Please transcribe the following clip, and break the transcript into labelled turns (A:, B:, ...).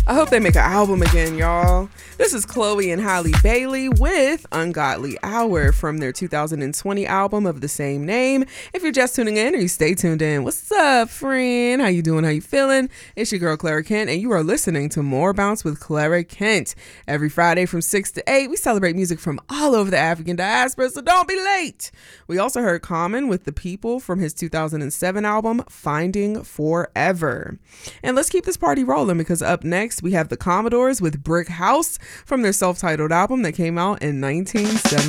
A: I hope they make an album again, y'all. This is Chloe and Halle Bailey with Ungodly Hour from their 2020 album of the same name. If you're just tuning in or you stay tuned in, what's up, friend? How you doing? How you feeling? It's your girl, Clara Kent, and you are listening to More Bounce with Clara Kent. Every Friday from 6 to 8, we celebrate music from all over the African diaspora, so don't be late. We also heard Common with The People from his 2007 album, Finding Forever. And let's keep this party rolling because up next, we have the Commodores with Brick House from their self-titled album that came out in 1970.